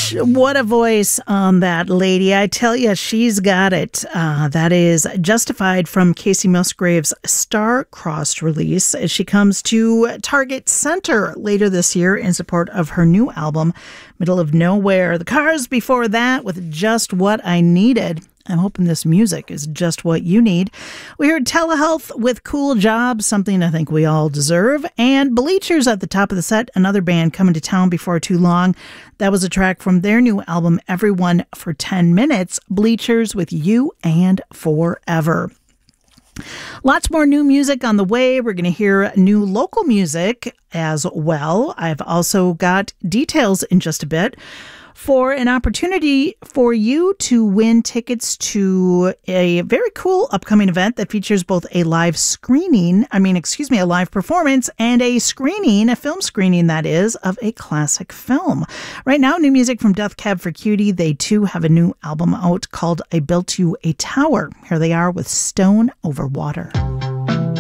What a voice on that lady. I tell you, she's got it. That is Justified from Kacey Musgraves' Star-Crossed release as she comes to Target Center later this year in support of her new album, Middle of Nowhere. The Cars before that with Just What I Needed. I'm hoping this music is just what you need. We heard Telehealth with Cool Job, something I think we all deserve. And Bleachers at the top of the set, another band coming to town before too long. That was a track from their new album, Everyone for 10 Minutes. Bleachers with You and Forever. Lots more new music on the way. We're going to hear new local music as well. I've also got details in just a bit for an opportunity for you to win tickets to a very cool upcoming event that features both a live performance and a film screening that is, of a classic film. Right now, new music from Death Cab for Cutie. They too have a new album out called I Built You a Tower. Here they are with Stone Over Water.